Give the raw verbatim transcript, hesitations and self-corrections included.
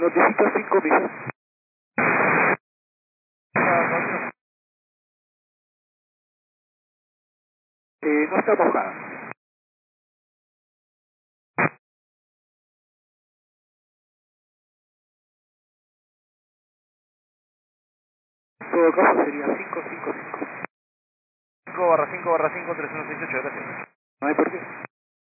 Notifica cinco millas. Eh, no está mojada. En todo caso sería cinco cinco cinco. cinco barra cinco barra cinco tres uno seis ocho, gracias. No hay por qué.